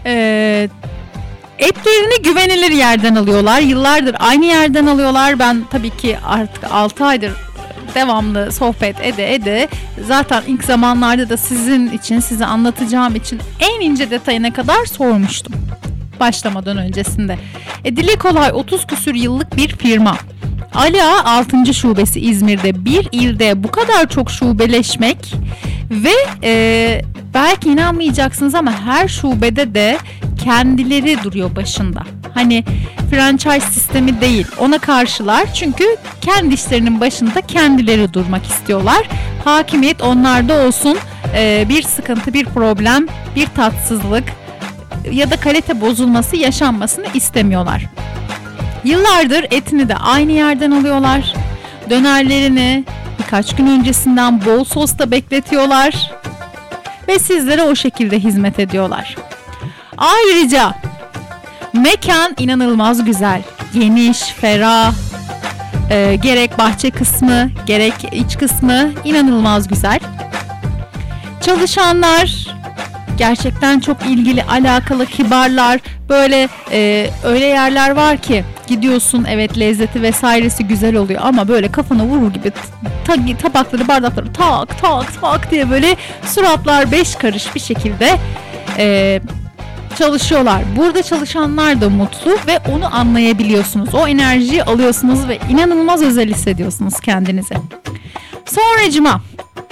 Etlerini güvenilir yerden alıyorlar. Yıllardır aynı yerden alıyorlar. Ben tabii ki artık 6 aydır devamlı sohbet ede zaten ilk zamanlarda da sizin için, size anlatacağım için en ince detayına kadar sormuştum başlamadan öncesinde. Dili kolay 30 küsür yıllık bir firma. Ala 6. şubesi İzmir'de, bir ilde bu kadar çok şubeleşmek ve belki inanmayacaksınız ama her şubede de kendileri duruyor başında. Hani franchise sistemi değil, ona karşılar çünkü kendi işlerinin başında kendileri durmak istiyorlar. Hakimiyet onlarda olsun, bir sıkıntı, bir problem, bir tatsızlık ya da kalite bozulması yaşanmasını istemiyorlar. Yıllardır etini de aynı yerden alıyorlar. Dönerlerini birkaç gün öncesinden bol sosta bekletiyorlar ve sizlere o şekilde hizmet ediyorlar. Ayrıca mekan inanılmaz güzel, geniş, ferah, gerek bahçe kısmı gerek iç kısmı inanılmaz güzel. Çalışanlar gerçekten çok ilgili, alakalı, kibarlar. Böyle öyle yerler var ki gidiyorsun, evet lezzeti vesairesi güzel oluyor ama böyle kafana vurur gibi tabakları, bardakları tak diye böyle suratlar 5 karış bir şekilde çalışıyorlar. Burada çalışanlar da mutlu ve onu anlayabiliyorsunuz. O enerjiyi alıyorsunuz ve inanılmaz özel hissediyorsunuz kendinizi. Sonracıma,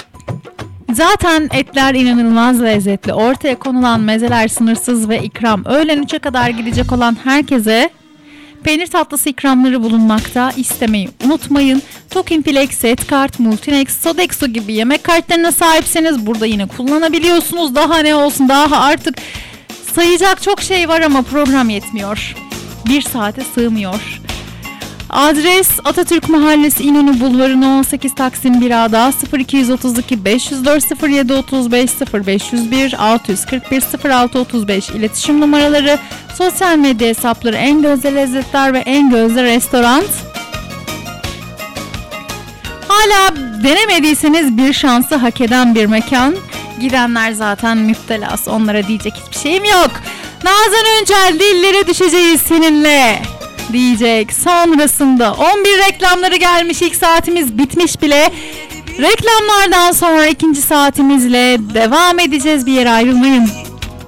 zaten etler inanılmaz lezzetli. Ortaya konulan mezeler sınırsız ve ikram. Öğlen 3'e kadar gidecek olan herkese peynir tatlısı ikramları bulunmakta. İstemeyi unutmayın. Tokinplex, Setkart, Multinex, Sodexo gibi yemek kartlarına sahipseniz burada yine kullanabiliyorsunuz. Daha ne olsun, daha artık sayacak çok şey var ama program yetmiyor. Bir saate sığmıyor. Adres Atatürk Mahallesi, İnönü Bulvarı, 18 Taksim 1A'da. 0232 504 0735 0501 641 0635 iletişim numaraları. Sosyal medya hesapları En Gözde Lezzetler ve En Gözde Restoran. Hala denemediyseniz bir şansı hak eden bir mekan. Gidenler zaten müptelas, onlara diyecek hiçbir şeyim yok. Nazan Öncel, dillere düşeceğiz seninle diyecek. Sonrasında 11 reklamları gelmiş, ilk saatimiz bitmiş bile. Reklamlardan sonra ikinci saatimizle devam edeceğiz, bir yere ayrılmayın.